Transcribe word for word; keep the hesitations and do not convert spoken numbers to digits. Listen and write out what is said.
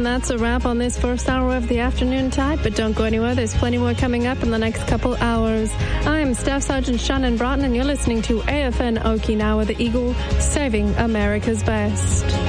And that's a wrap on this first hour of the Afternoon Tide, but don't go anywhere. There's plenty more coming up in the next couple hours. I'm Staff Sergeant Shannon Broughton, and you're listening to A F N Okinawa, the Eagle, serving America's best.